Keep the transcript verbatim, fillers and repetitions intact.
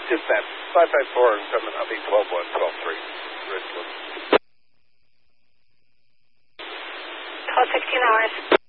Dispatch, five five four, coming up eight twelve one, twelve three. Richland. twelve sixteen hours.